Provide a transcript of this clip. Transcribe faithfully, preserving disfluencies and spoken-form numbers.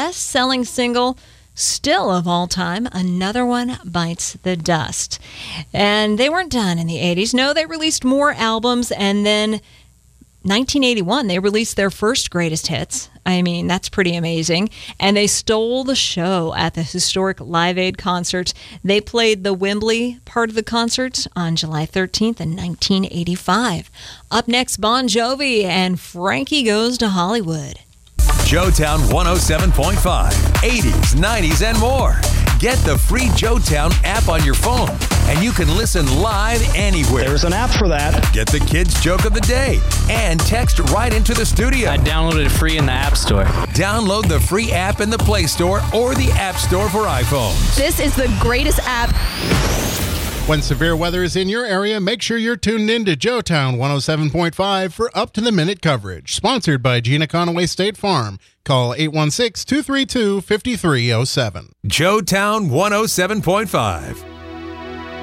best-selling single still of all time, Another One Bites the Dust. And they weren't done in the eighties. No, they released more albums, and then nineteen eighty-one, they released their first greatest hits. I mean, that's pretty amazing. And they stole the show at the historic Live Aid concert. They played the Wembley part of the concert on July thirteenth in nineteen eighty-five. Up next, Bon Jovi and Frankie Goes to Hollywood. Joetown one oh seven point five, eighties, nineties, and more. Get the free Joetown app on your phone, and you can listen live anywhere. There's an app for that. Get the kids' joke of the day and text right into the studio. I downloaded it free in the App Store. Download the free app in the Play Store or the App Store for iPhones. This is the greatest app. When severe weather is in your area, make sure you're tuned in to Joetown one oh seven point five for up-to-the-minute coverage. Sponsored by Gina Conaway State Farm. Call eight one six, two three two, five three zero seven. Joetown one oh seven point five.